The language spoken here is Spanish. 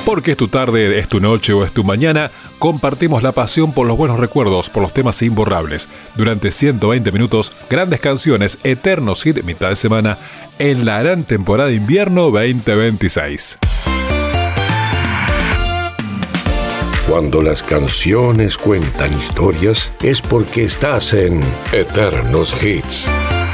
Porque es tu tarde, es tu noche o es tu mañana, compartimos la pasión por los buenos recuerdos, por los temas imborrables. Durante 120 minutos, grandes canciones, eternos hit mitad de semana, en la gran temporada de invierno 2026. Cuando las canciones cuentan historias, es porque estás en Eternos Hits.